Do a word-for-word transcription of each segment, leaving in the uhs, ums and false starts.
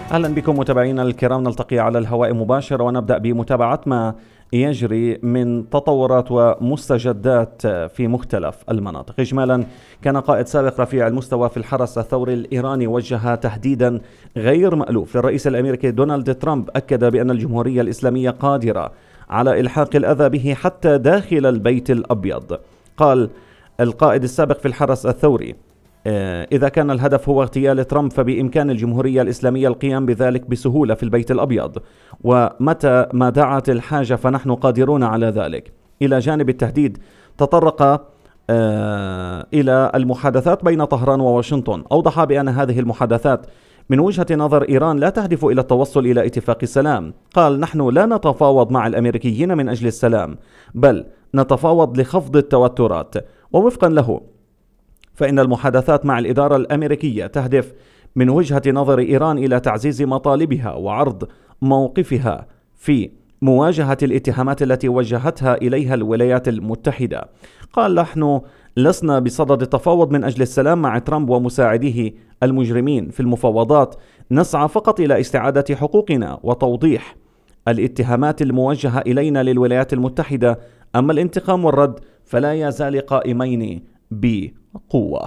أهلا بكم متابعينا الكرام، نلتقي على الهواء مباشرة ونبدأ بمتابعة ما يجري من تطورات ومستجدات في مختلف المناطق. إجمالا، كان قائد سابق رفيع المستوى في الحرس الثوري الإيراني وجه تهديدا غير مألوف للرئيس الأمريكي دونالد ترامب، أكد بأن الجمهورية الإسلامية قادرة على إلحاق الأذى به حتى داخل البيت الأبيض. قال القائد السابق في الحرس الثوري: إذا كان الهدف هو اغتيال ترامب فبإمكان الجمهورية الإسلامية القيام بذلك بسهولة في البيت الأبيض، ومتى ما دعت الحاجة فنحن قادرون على ذلك. إلى جانب التهديد، تطرق إلى المحادثات بين طهران وواشنطن. أوضح بأن هذه المحادثات من وجهة نظر إيران لا تهدف إلى التوصل إلى اتفاق السلام. قال: نحن لا نتفاوض مع الأمريكيين من أجل السلام، بل نتفاوض لخفض التوترات. ووفقا له، فإن المحادثات مع الإدارة الأمريكية تهدف من وجهة نظر إيران إلى تعزيز مطالبها وعرض موقفها في مواجهة الاتهامات التي وجهتها إليها الولايات المتحدة. قال: نحن لسنا بصدد التفاوض من أجل السلام مع ترامب ومساعديه المجرمين. في المفاوضات نسعى فقط إلى استعادة حقوقنا وتوضيح الاتهامات الموجهة إلينا للولايات المتحدة، أما الانتقام والرد فلا يزال قائمين بقوة.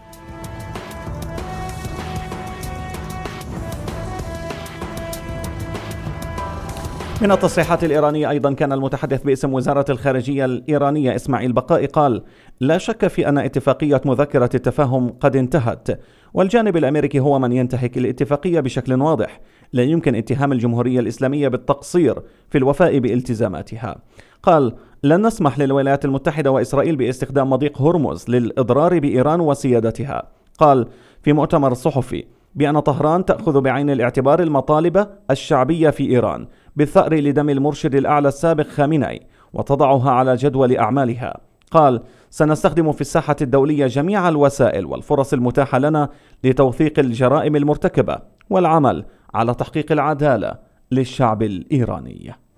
من التصريحات الإيرانية أيضا، كان المتحدث باسم وزارة الخارجية الإيرانية إسماعيل بقائي قال: لا شك في أن اتفاقية مذكرة التفاهم قد انتهت، والجانب الأمريكي هو من ينتهك الاتفاقية بشكل واضح. لا يمكن اتهام الجمهورية الإسلامية بالتقصير في الوفاء بالتزاماتها. قال: لن نسمح للولايات المتحدة وإسرائيل باستخدام مضيق هرمز للإضرار بإيران وسيادتها. قال في مؤتمر صحفي بأن طهران تأخذ بعين الاعتبار المطالب الشعبية في إيران بالثأر لدم المرشد الأعلى السابق خامنئي وتضعها على جدول أعمالها. قال: سنستخدم في الساحة الدولية جميع الوسائل والفرص المتاحة لنا لتوثيق الجرائم المرتكبة والعمل على تحقيق العدالة للشعب الإيراني.